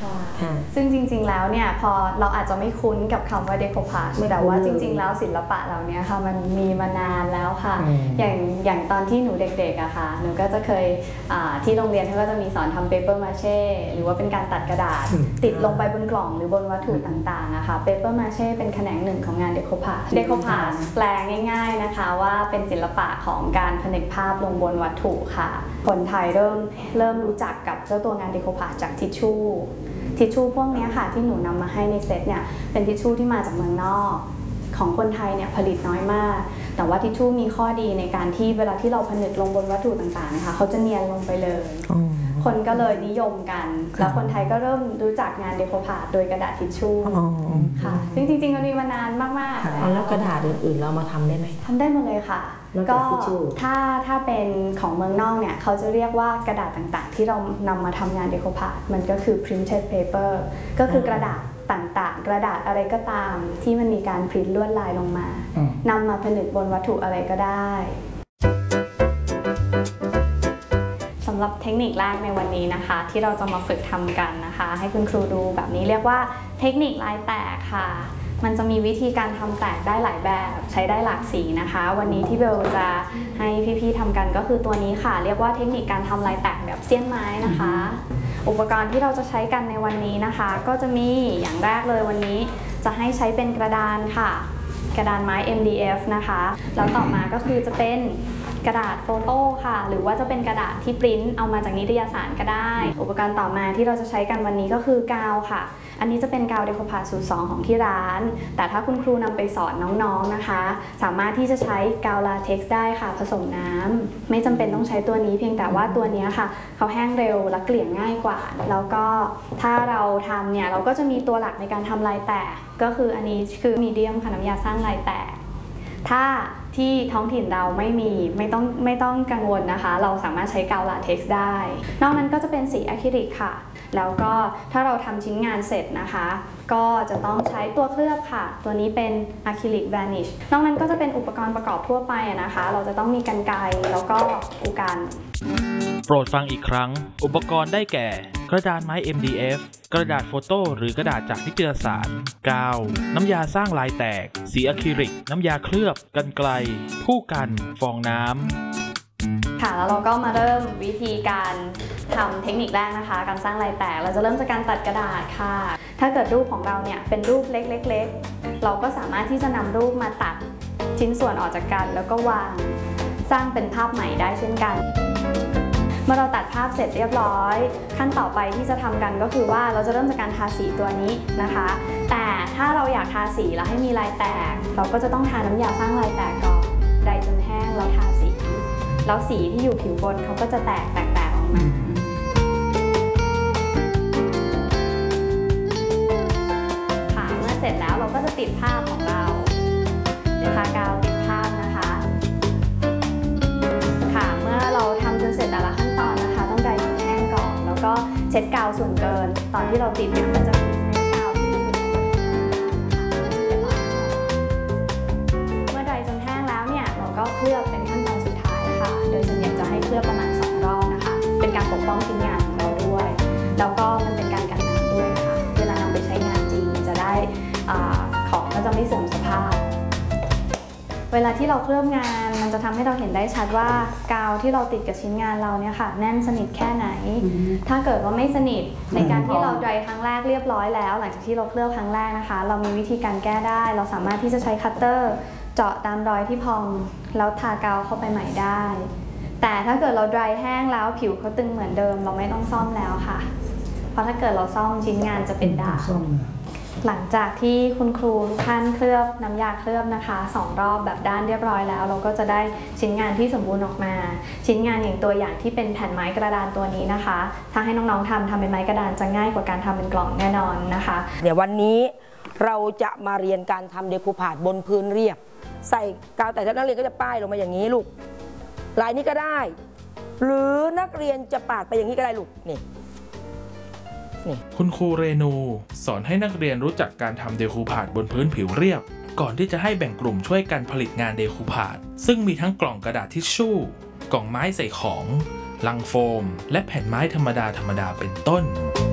ซึ่งจริงๆแล้วเนี่ยพอเราอาจจะไม่คุ้นกับคำว่าเดโคพาจแต่ว่าจริงๆแล้วศิลปะเหล่านี้ค่ะมันมีมานานแล้วค่ะอย่างตอนที่หนูเด็กๆอะค่ะหนูก็จะเคยที่โรงเรียนเขาก็จะมีสอนทำเปเปอร์มาเช่หรือว่าเป็นการตัดกระดาษติดลงไปบนกล่องหรือบนวัตถุต่างๆอะค่ะเปเปอร์มาเช่เป็นแขนงหนึ่งของงานเดโคพาจแปลง่ายๆนะคะว่าเป็นศิลปะของการผนึกภาพลงบนวัตถุค่ะคนไทยเริ่มรู้จักกับเจ้าตัวงานเดโคพาจจากทิชชู่พวกนี้ค่ะที่หนูนำมาให้ในเซตเนี่ยเป็นทิชชู่ที่มาจากเมืองนอกของคนไทยเนี่ยผลิตน้อยมากแต่ว่าทิชชู่มีข้อดีในการที่เวลาที่เราผนึกลงบนวัตถุต่างๆนะคะเขาจะเนียนลงไปเลยคนก็เลยนิยมกันแล้วคนไทยก็เริ่มรู้จักงานเดโคพาจโดยกระดาษทิชชู่ค่ะซึ่งจริงๆมันมีมานานมากๆแล้วกระดาษอื่นๆเรามาทำได้ไหมทำได้หมดเลยค่ะก็ถ้าเป็นของเมืองนอกเนี่ยเขาจะเรียกว่ากระดาษต่างๆที่เรานำมาทำงานเดโคพาจมันก็คือ printed paper ก็คือกระดาษต่างๆกระดาษอะไรก็ตามที่มันมีการพิมพ์ลวดลายลงมานำมาผนึกบนวัตถุอะไรก็ได้สำหรับเทคนิคแรกในวันนี้นะคะที่เราจะมาฝึกทำกันนะคะให้คุณครูดูแบบนี้เรียกว่าเทคนิคลายแตกค่ะมันจะมีวิธีการทำแตกได้หลายแบบใช้ได้หลากสีนะคะวันนี้ที่เบลจะให้พี่ๆทำกันก็คือตัวนี้ค่ะเรียกว่าเทคนิคการทำลายแตกแบบเสี้ยนไม้นะคะอุปกรณ์ที่เราจะใช้กันในวันนี้นะคะก็จะมีอย่างแรกเลยวันนี้จะให้ใช้เป็นกระดานค่ะกระดานไม้ MDF นะคะแล้วต่อมาก็คือจะเป็นกระดาษโฟโต้ค่ะหรือว่าจะเป็นกระดาษที่ปริ้นเอามาจากนิตยสารก็ได้อุปกรณ์ต่อมาที่เราจะใช้กันวันนี้ก็คือกาวค่ะอันนี้จะเป็นกาวเดโคพาจสูตร 2ของที่ร้านแต่ถ้าคุณครูนำไปสอนน้องๆนะคะสามารถที่จะใช้กาวลาเท็กซ์ได้ค่ะผสมน้ำไม่จำเป็นต้องใช้ตัวนี้เพียงแต่ว่าตัวนี้ค่ะเขาแห้งเร็วและเกลี่ยง่ายกว่าแล้วก็ถ้าเราทำเนี่ยเราก็จะมีตัวหลักในการทำลายแตกก็คืออันนี้คือมีเดียมค่ะน้ำยาสร้างลายแตกถ้าที่ท้องถิ่นเราไม่ต้องกังวลนะคะเราสามารถใช้กาวลาเท็กซ์ได้นอกนั้นก็จะเป็นสีอะคริลิกค่ะแล้วก็ถ้าเราทำชิ้นงานเสร็จนะคะก็จะต้องใช้ตัวเคลือบค่ะตัวนี้เป็นอะคริลิกแวนิชนอกนั้นก็จะเป็นอุปกรณ์ประกอบทั่วไปนะคะเราจะต้องมีกรรไกรแล้วก็อุกันโปรดฟังอีกครั้งอุปกรณ์ได้แก่กระดานไม้ MDF กระดาษโฟโต้หรือกระดาษจากนิตยสารกาวน้ำยาสร้างลายแตกสีอะคริลิกน้ำยาเคลือบกรรไกรผู้กันฟองน้ำค่ะแล้วเราก็มาเริ่มวิธีการทำเทคนิคแรกนะคะการสร้างลายแตกเราจะเริ่มจากการตัดกระดาษค่ะถ้าเกิดรูปของเราเนี่ยเป็นรูปเล็กๆเราก็สามารถที่จะนำรูปมาตัดชิ้นส่วนออกจากกันแล้วก็วางสร้างเป็นภาพใหม่ได้เช่นกันเมื่อเราตัดภาพเสร็จเรียบร้อยขั้นต่อไปที่จะทำกันก็คือว่าเราจะเริ่มจากการทาสีตัวนี้นะคะแต่ถ้าเราอยากทาสีแล้วให้มีลายแตกเราก็จะต้องทาน้ำยาสร้างลายแตกก่อนไดจนแห้งแล้วทาสีแล้วสีที่อยู่ผิวบนเขาก็จะแตกออกมาค่ะเมื่อเสร็จแล้วเราก็จะติดภาพของเราทากาวติดภาพนะคะค่ะเมื่อเราทำจนเสร็จแต่ละขั้นตอนนะคะต้องไดจนแห้งก่อนแล้วก็เช็ดกาวส่วนเกินตอนที่เราติดเนี่ยมันจะมีเม็ดกาวที่อยู่เมื่อไดจนแห้งแล้วเนี่ยเราก็เคลือบเป็นขั้นตอนสุดท้ายค่ะโดยส่วนใหญ่จะให้เคลือบประมาณ2 รอบนะคะเป็นการปกป้องชิ้นงานของเราด้วยแล้วก็มันเป็นการกันน้ำด้วยค่ะเวลานำไปใช้งานจริงจะได้ของก็จะไม่เสื่อมสภาพเวลาที่เราเคลือบงานมันจะทำให้เราเห็นได้ชัดว่ากาวที่เราติดกับชิ้นงานเราเนี่ยค่ะแน่นสนิทแค่ไหนถ้าเกิดว่าไม่สนิทในการที่เราไดครั้งแรกเรียบร้อยแล้วหลังจากที่เราเคลือบครั้งแรกนะคะเรามีวิธีการแก้ได้เราสามารถที่จะใช้คัตเตอร์เจาะตามรอยที่พองแล้วทากาวเข้าไปใหม่ได้แต่ถ้าเกิดเราไดแห้งแล้วผิวเขาตึงเหมือนเดิมเราไม่ต้องซ่อมแล้วค่ะเพราะถ้าเกิดเราซ่อมชิ้นงานจะเป็นด่างหลังจากที่คุณครูทุกท่านเคลือบน้ำยาเคลือบนะคะ2 รอบแบบด้านเรียบร้อยแล้วเราก็จะได้ชิ้นงานที่สมบูรณ์ออกมาชิ้นงานอย่างตัวอย่างที่เป็นแผ่นไม้กระดานตัวนี้นะคะถ้าให้น้องๆทำเป็นไม้กระดานจะง่ายกว่าการทำเป็นกล่องแน่นอนนะคะเดี๋ยววันนี้เราจะมาเรียนการทำเดคูพาจบนพื้นเรียบใส่กาวแต่นักเรียนก็จะป้ายลงมาอย่างนี้ลูกลายนี้ก็ได้หรือนักเรียนจะปาดไปอย่างนี้ก็ได้ลูกนี่คุณครูเรนูสอนให้นักเรียนรู้จักการทำเดคูพาจบนพื้นผิวเรียบก่อนที่จะให้แบ่งกลุ่มช่วยกันผลิตงานเดคูพาจซึ่งมีทั้งกล่องกระดาษทิชชู่กล่องไม้ใส่ของลังโฟมและแผ่นไม้ธรรมดาเป็นต้น